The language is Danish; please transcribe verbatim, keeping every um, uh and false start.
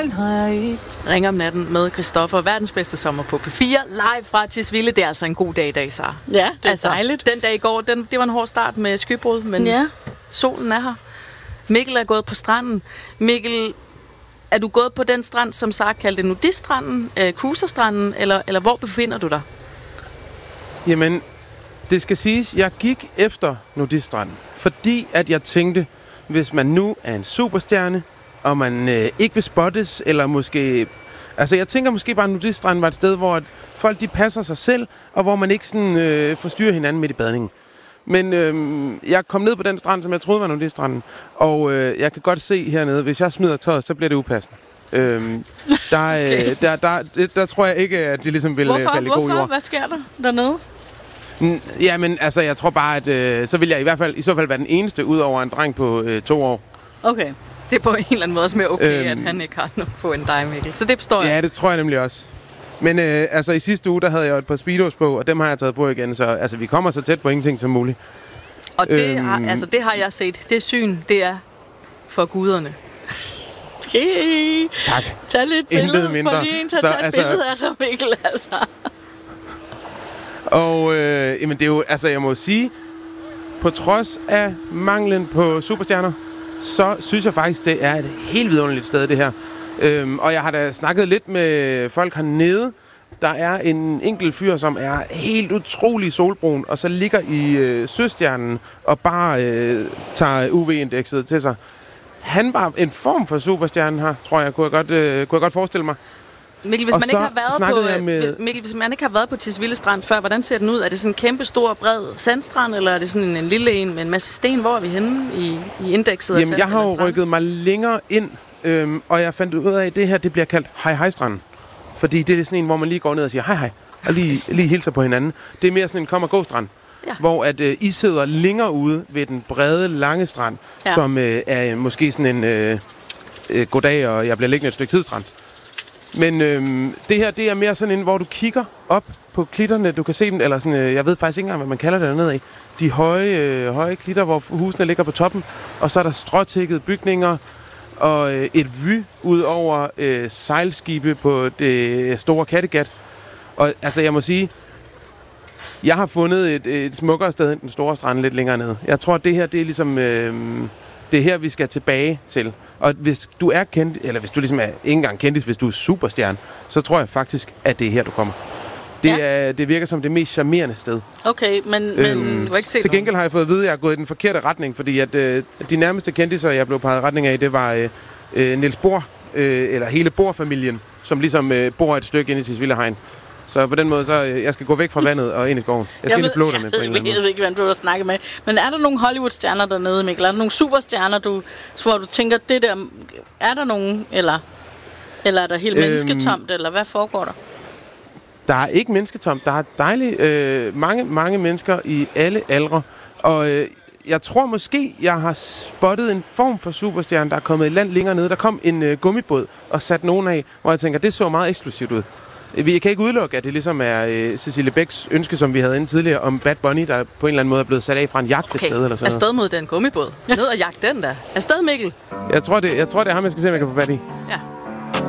fejl har jeg ikke. Ring om natten med Christoffer. Verdens bedste sommer på P fire. Live fra Tisvilde. Det er altså en god dag i dag, Sara. Ja, det er altså, dejligt. Den dag i går, den, det var en hård start med skybrud, men ja. solen er her. Mikkel er gået på stranden. Mikkel, er du gået på den strand, som Sara kaldte nudiststranden, øh, cruiserstranden, eller, eller hvor befinder du dig? Jamen, det skal siges, jeg gik efter nudiststranden, fordi at jeg tænkte, hvis man nu er en superstjerne, og man øh, ikke vil spottes, eller måske... Altså, jeg tænker måske bare, at nudiststranden var et sted, hvor at folk de passer sig selv, og hvor man ikke sådan, øh, forstyrrer hinanden midt i badningen. Men øh, jeg kom ned på den strand, som jeg troede var nudiststranden, og øh, jeg kan godt se hernede, hvis jeg smider tøjet, så bliver det upassende. Øh, der, okay. øh, der, der, der, der tror jeg ikke, at det ligesom vil Hvorfor? falde i god jord. Hvorfor? Hvad sker der dernede? Jamen, altså, jeg tror bare, at øh, så vil jeg i hvert fald i så fald være den eneste, ud over en dreng på øh, to år. Okay. Det er på en eller anden måde også mere okay, øhm, at han ikke har noget på en dig, Mikkel. Så det forstår jeg. Ja, det tror jeg nemlig også. Men øh, altså, i sidste uge, der havde jeg et par speedos på, og dem har jeg taget på igen. Så altså, vi kommer så tæt på ingenting som muligt. Og det, øhm, har, altså, det har jeg set. Det syn, det er for guderne. Okay. Tak. Tag lidt billede. For lige en til at tage et altså, billede af dig, Mikkel, altså. Og øh, jamen, det er jo, altså, jeg må sige, på trods af manglen på superstjerner, så synes jeg faktisk, det er et helt vidunderligt sted, det her. Øhm, og jeg har da snakket lidt med folk hernede. Der er en enkelt fyr, som er helt utrolig solbrun, og så ligger i øh, søstjernen og bare øh, tager U V-indekset til sig. Han var en form for superstjerne her, tror jeg, kunne jeg godt, øh, kunne jeg godt forestille mig. Mikkel, hvis og man ikke har været på med... hvis, Mikkel, hvis man ikke har været på Tisvilde Strand før, hvordan ser den ud? Er det sådan en kæmpe stor bred sandstrand, eller er det sådan en, en lille en med en masse sten? Hvor er vi henne i, i indekset? Jamen, jeg har jo rykket mig længere ind, øhm, og jeg fandt ud af, at det her det bliver kaldt hej hej stranden. Fordi det er sådan en, hvor man lige går ned og siger hej hej, og lige, lige hilser på hinanden. Det er mere sådan en kom og gå strand. Ja. Hvor at øh, I sidder længere ude ved den brede, lange strand, ja. Som øh, er måske sådan en øh, øh, goddag, og jeg bliver liggende et stykke tidsstrand. Men øhm, det her, det er mere sådan en, hvor du kigger op på klitterne, du kan se dem, eller sådan, øh, jeg ved faktisk ikke engang, hvad man kalder det dernede af. De høje, øh, høje klitter, hvor husene ligger på toppen, og så er der stråtækkede bygninger, og øh, et vy ud over øh, sejlskibe på det store Kattegat. Og altså, jeg må sige, jeg har fundet et, et smukkere sted end den store strand lidt længere nede. Jeg tror, at det her, det er ligesom, øh, det er her, vi skal tilbage til. Og hvis du er kendt, eller hvis du ligesom er ikke engang kendt, hvis du er superstjerne, så tror jeg faktisk, at det er her, du kommer. Det, ja. er, det virker som det mest charmerende sted. Okay, men, øhm, men du har ikke set til gengæld har jeg fået at vide, at jeg er gået i den forkerte retning, fordi at øh, de nærmeste kendtiser, jeg blev peget retning af, det var øh, øh, Niels Bohr, øh, eller hele Bohr-familien, som ligesom øh, bor et stykke inde i Tisvilde Hegn. Så på den måde, så øh, jeg skal gå væk fra vandet og ind i skoven. Jeg skal jeg ind i flåterne på en eller anden måde. Jeg ved ikke, hvem du har snakket med. Men er der nogle Hollywood-stjerner dernede, Mikkel? Er der nogle superstjerner, du, hvor du tænker, det der... Er der nogen, eller, eller er der helt øhm, mennesketomt, eller hvad foregår der? Der er ikke mennesketomt. Der er dejligt øh, mange, mange mennesker i alle aldre. Og øh, jeg tror måske, jeg har spottet en form for superstjerne, der er kommet i land længere nede. Der kom en øh, gummibåd og satte nogen af, hvor jeg tænker, det så meget eksklusivt ud. Vi kan ikke udelukke, at det ligesom er øh, Cecilie Bæks ønske, som vi havde inde tidligere, om Bad Bunny, der på en eller anden måde er blevet sat af fra en jagt okay. et sted. Eller sådan noget. Afsted mod den gummibåd. Ned og jagt den der. Afsted, Mikkel. Jeg tror, det, jeg tror, det er ham, jeg skal se, om jeg kan få fat i. Ja.